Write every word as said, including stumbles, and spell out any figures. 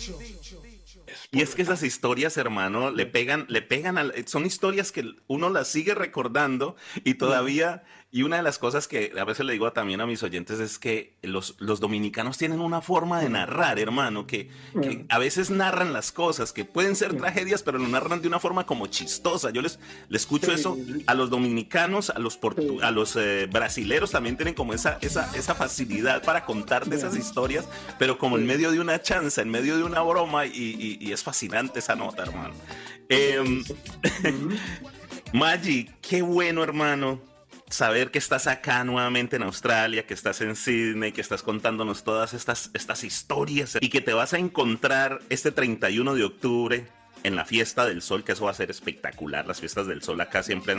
Y es que esas historias, hermano, le pegan, le pegan al, son historias que uno las sigue recordando y todavía, y una de las cosas que a veces le digo también a mis oyentes es que los, los dominicanos tienen una forma de narrar, hermano, que, que a veces narran las cosas que pueden ser tragedias, pero lo narran de una forma como chistosa. Yo les, les escucho eso Sí, a los dominicanos, a los, portu- sí, a los eh, brasileros también tienen como esa, esa, esa facilidad para contarte esas ya, historias, pero como en sí, medio de una chanza, en medio de una broma, y, y- y es fascinante esa nota, hermano. sí, Eh, sí. Ujú. Maggi, qué bueno, hermano, saber que estás acá nuevamente en Australia, que estás en Sydney, que estás contándonos todas estas, estas historias y que te vas a encontrar este treinta y uno de octubre en la Fiesta del Sol, que eso va a ser espectacular. Las fiestas del sol acá siempre han